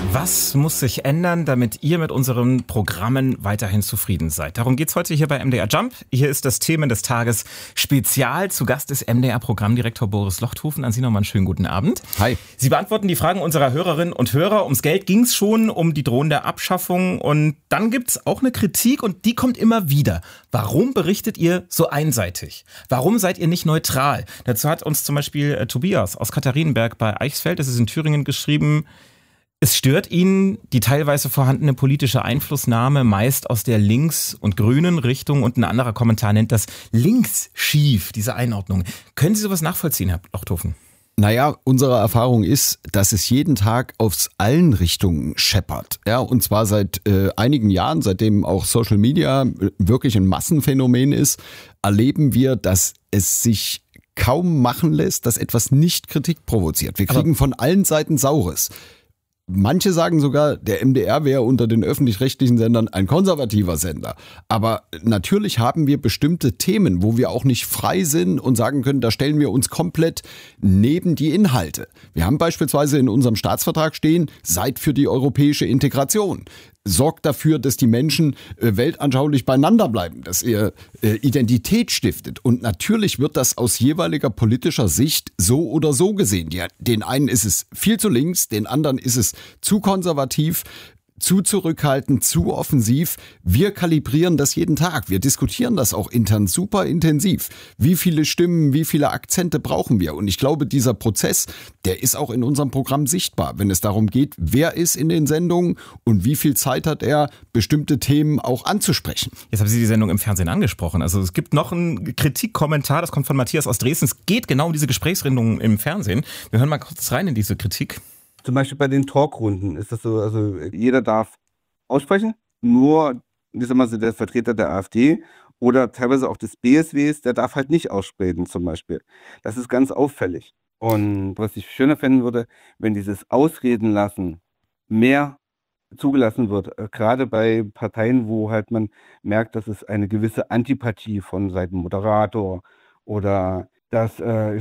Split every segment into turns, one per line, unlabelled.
Was muss sich ändern, damit ihr mit unseren Programmen weiterhin zufrieden seid? Darum geht's heute hier bei MDR Jump. Hier ist das Themen des Tages Spezial. Zu Gast ist MDR-Programmdirektor Boris Lochthofen. An Sie nochmal einen schönen guten Abend.
Hi.
Sie beantworten die Fragen unserer Hörerinnen und Hörer. Ums Geld ging's schon, um die drohende Abschaffung. Und dann gibt's auch eine Kritik und die kommt immer wieder. Warum berichtet ihr so einseitig? Warum seid ihr nicht neutral? Dazu hat uns zum Beispiel Tobias aus Katharinenberg bei Eichsfeld, das ist in Thüringen, geschrieben: Es stört ihn die teilweise vorhandene politische Einflussnahme, meist aus der links- und grünen Richtung. Und ein anderer Kommentar nennt das linksschief, diese Einordnung. Können Sie sowas nachvollziehen, Herr Lochthofen?
Naja, unsere Erfahrung ist, dass es jeden Tag aus allen Richtungen scheppert. Ja, und zwar seit einigen Jahren, seitdem auch Social Media wirklich ein Massenphänomen ist, erleben wir, dass es sich kaum machen lässt, dass etwas nicht Kritik provoziert. Wir kriegen von allen Seiten Saures. Manche sagen sogar, der MDR wäre unter den öffentlich-rechtlichen Sendern ein konservativer Sender. Aber natürlich haben wir bestimmte Themen, wo wir auch nicht frei sind und sagen können, da stellen wir uns komplett neben die Inhalte. Wir haben beispielsweise in unserem Staatsvertrag stehen, seid für die europäische Integration. Sorgt dafür, dass die Menschen weltanschaulich beieinander bleiben, dass ihr Identität stiftet. Und natürlich wird das aus jeweiliger politischer Sicht so oder so gesehen. Den einen ist es viel zu links, den anderen ist es zu konservativ, zu zurückhaltend, zu offensiv. Wir kalibrieren das jeden Tag. Wir diskutieren das auch intern super intensiv. Wie viele Stimmen, wie viele Akzente brauchen wir? Und ich glaube, dieser Prozess, der ist auch in unserem Programm sichtbar, wenn es darum geht, wer ist in den Sendungen und wie viel Zeit hat er, bestimmte Themen auch anzusprechen.
Jetzt haben Sie die Sendung im Fernsehen angesprochen. Also es gibt noch einen Kritikkommentar, das kommt von Matthias aus Dresden. Es geht genau um diese Gesprächsrundungen im Fernsehen. Wir hören mal kurz rein in diese Kritik.
Zum Beispiel bei den Talkrunden ist das so, also jeder darf aussprechen, nur der Vertreter der AfD oder teilweise auch des BSWs, der darf halt nicht aussprechen zum Beispiel. Das ist ganz auffällig. Und was ich schöner fänden würde, wenn dieses Ausreden lassen mehr zugelassen wird, gerade bei Parteien, wo halt man merkt, dass es eine gewisse Antipathie von Seiten Moderator oder dass,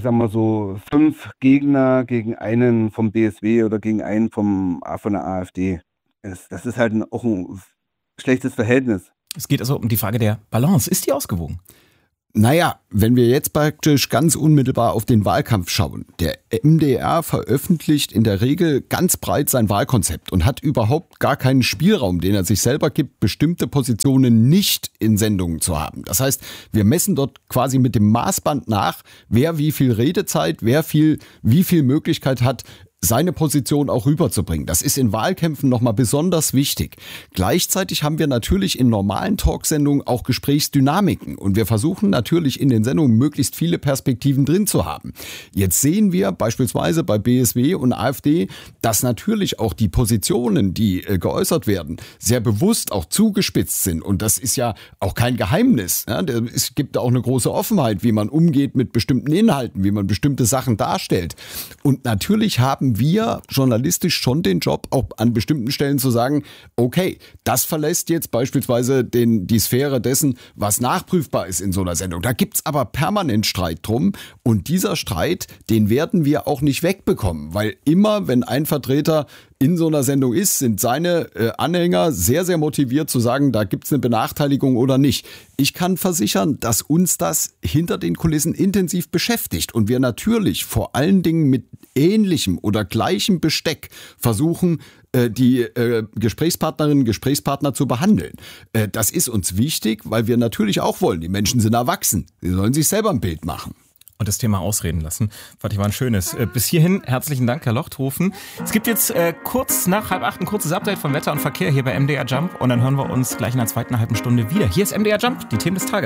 5 Gegner gegen einen vom BSW oder gegen einen von der AfD ist. Das ist halt auch ein schlechtes Verhältnis.
Es geht also um die Frage der Balance. Ist die ausgewogen?
Naja, wenn wir jetzt praktisch ganz unmittelbar auf den Wahlkampf schauen. Der MDR veröffentlicht in der Regel ganz breit sein Wahlkonzept und hat überhaupt gar keinen Spielraum, den er sich selber gibt, bestimmte Positionen nicht in Sendungen zu haben. Das heißt, wir messen dort quasi mit dem Maßband nach, wer wie viel Redezeit, wie viel Möglichkeit hat, seine Position auch rüberzubringen. Das ist in Wahlkämpfen nochmal besonders wichtig. Gleichzeitig haben wir natürlich in normalen Talksendungen auch Gesprächsdynamiken und wir versuchen natürlich in den Sendungen möglichst viele Perspektiven drin zu haben. Jetzt sehen wir beispielsweise bei BSW und AfD, dass natürlich auch die Positionen, die geäußert werden, sehr bewusst auch zugespitzt sind und das ist ja auch kein Geheimnis. Ja, es gibt auch eine große Offenheit, wie man umgeht mit bestimmten Inhalten, wie man bestimmte Sachen darstellt. Und natürlich haben wir journalistisch schon den Job, auch an bestimmten Stellen zu sagen, okay, das verlässt jetzt beispielsweise die Sphäre dessen, was nachprüfbar ist in so einer Sendung. Da gibt's aber permanent Streit drum und dieser Streit, den werden wir auch nicht wegbekommen, weil immer, wenn ein Vertreter in so einer Sendung ist, sind seine Anhänger sehr, sehr motiviert zu sagen, da gibt's eine Benachteiligung oder nicht. Ich kann versichern, dass uns das hinter den Kulissen intensiv beschäftigt und wir natürlich vor allen Dingen mit ähnlichem oder gleichem Besteck versuchen, die Gesprächspartnerinnen und Gesprächspartner zu behandeln. Das ist uns wichtig, weil wir natürlich auch wollen, die Menschen sind erwachsen, sie sollen sich selber ein Bild machen.
Und das Thema ausreden lassen, fand ich war ein schönes. Bis hierhin herzlichen Dank, Herr Lochthofen. Es gibt jetzt kurz nach 7:30 ein kurzes Update von Wetter und Verkehr hier bei MDR Jump und dann hören wir uns gleich in der zweiten halben Stunde wieder. Hier ist MDR Jump, die Themen des Tages.